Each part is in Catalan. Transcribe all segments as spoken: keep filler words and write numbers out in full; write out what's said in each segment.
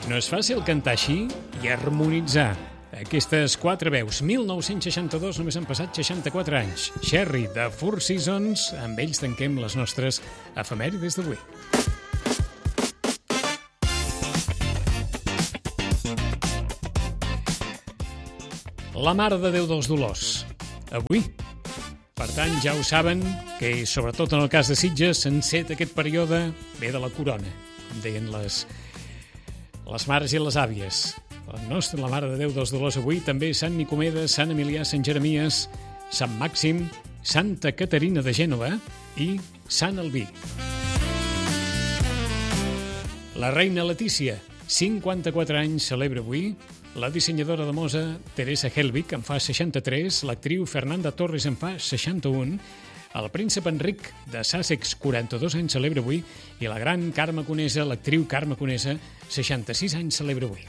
No és fàcil cantar així i harmonitzar. Aquestes quatre veus, mil nou-cents seixanta-dos, només han passat seixanta-quatre anys. Cherry, de Four Seasons, amb ells tanquem les nostres efemèrides d'avui. La Mare de Déu dels Dolors, avui. Per tant, ja ho saben, que sobretot en el cas de Sitges s'enceta aquest període ve de la corona, com deien les, les mares i les àvies. La nostra, la Mare de Déu dels Dolors avui, també Sant Nicomedes, Sant Emilià, Sant Jeremies, Sant Màxim, Santa Caterina de Gènova i Sant Albí. La reina Letícia, cinquanta-quatre anys, celebra avui. La dissenyadora de moda Teresa Helbig en fa seixanta-tres, l'actriu Fernanda Torres en fa seixanta-un, el príncep Enric de Sussex, quaranta-dos anys, celebra avui, i la gran Carme Conesa, l'actriu Carme Conesa, seixanta-sis anys, celebra avui.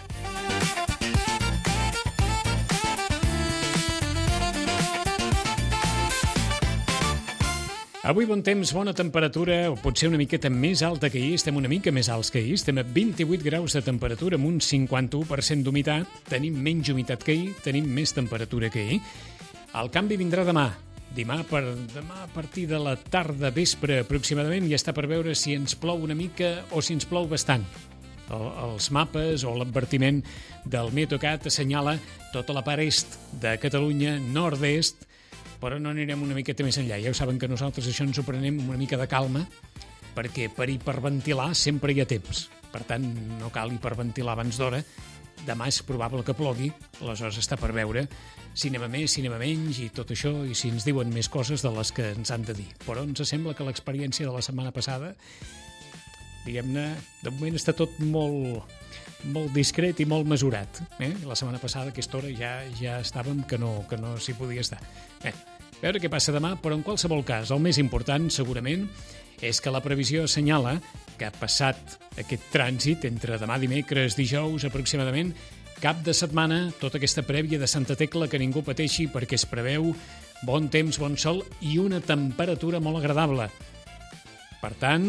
Avui bon temps, bona temperatura, o potser una miqueta més alta que ahir, estem una mica més alts que ahir, estem a vint-i-vuit graus de temperatura amb un cinquanta-u per cent d'humitat, tenim menys humitat que ahir, tenim més temperatura que ahir. El canvi vindrà demà, demà, per, demà a partir de la tarda, vespre aproximadament, ja està per veure si ens plou una mica o si ens plou bastant. El, els mapes o l'advertiment del Meteocat assenyala tota la part est de Catalunya, nord-est, però no anirem una miqueta més enllà. Ja ho saben que nosaltres això ens ho prenem una mica de calma, perquè per hiperventilar sempre hi ha temps. Per tant, no cal hiperventilar abans d'hora. Demà és probable que plogui, aleshores està per veure cinema més, cinema menys i tot això, i si ens diuen més coses de les que ens han de dir. Però ens sembla que l'experiència de la setmana passada, diguem-ne, de moment està tot molt, molt discret i molt mesurat. Eh? La setmana passada, a aquesta hora, ja, ja estàvem que no, que no s'hi podia estar. Bé, a veure què passa demà, però en qualsevol cas, el més important, segurament, és que la previsió assenyala que ha passat aquest trànsit entre demà dimecres, dijous, aproximadament, cap de setmana, tota aquesta prèvia de Santa Tecla, que ningú pateixi perquè es preveu bon temps, bon sol i una temperatura molt agradable. Per tant,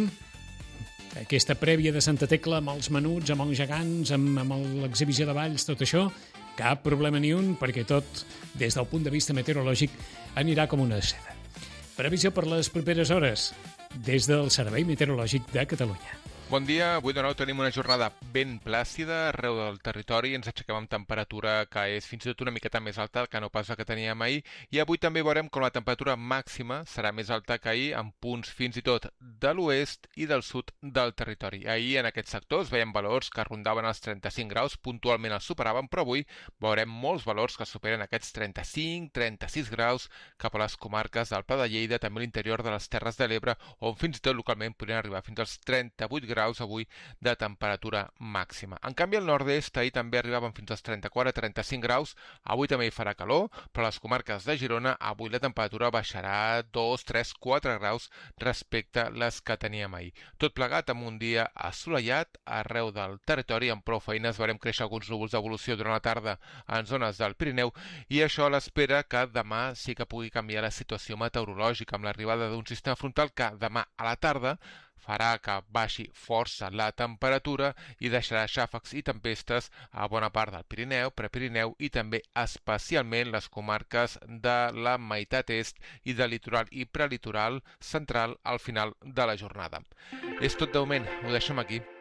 aquesta prèvia de Santa Tecla amb els menuts, amb els gegants, amb, amb l'exhibició de balls, tot això, cap problema ni un, perquè tot, des del punt de vista meteorològic, anirà com una seda. Previsió per les properes hores, des del Servei Meteorològic de Catalunya. Bon dia, avui de nou tenim una jornada ben plàcida arreu del territori, ens aixequem amb temperatura que és fins i tot una miqueta més alta que no pas la que teníem ahir, i avui també veurem com la temperatura màxima serà més alta que ahir en punts fins i tot de l'oest i del sud del territori. Ahir en aquests sectors veiem valors que rondaven els trenta-cinc graus, puntualment els superaven, però avui veurem molts valors que superen aquests trenta-cinc trenta-sis graus cap a les comarques del Pla de Lleida, també a l'interior de les Terres de l'Ebre, on fins i tot localment podrien arribar fins als trenta-vuit graus graus avui de temperatura màxima. En canvi, al nord-est ahir també arribaven fins als trenta-quatre trenta-cinc graus, avui també hi farà calor, però a les comarques de Girona avui la temperatura baixarà dos, tres, quatre graus respecte a les que teníem ahir. Tot plegat amb un dia assolellat arreu del territori, amb prou feines veurem créixer alguns núvols d'evolució durant la tarda en zones del Pirineu, i això a l'espera que demà sí que pugui canviar la situació meteorològica amb l'arribada d'un sistema frontal que demà a la tarda farà que baixi força la temperatura i deixarà xàfecs i tempestes a bona part del Pirineu, Prepirineu i també especialment les comarques de la meitat est i del litoral i prelitoral central al final de la jornada. És tot de moment, ho deixem aquí.